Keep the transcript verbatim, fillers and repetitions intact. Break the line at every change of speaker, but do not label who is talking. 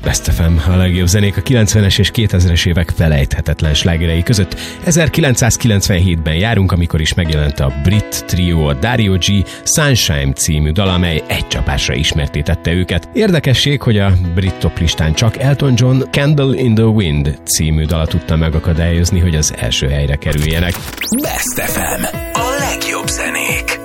Best ef em, a legjobb zenék a kilencvenes és kétezres évek felejthetetlen slágerei között. ezerkilencszázkilencvenhétben járunk, amikor is megjelent a brit trió, a Dario G. Sunshine című dal, amely egy csapásra ismertítette őket. Érdekesség, hogy a brit toplistán csak Elton John Candle in the Wind című dala tudta megakadályozni, hogy az első helyre kerüljenek.
Best ef em, a legjobb zenék.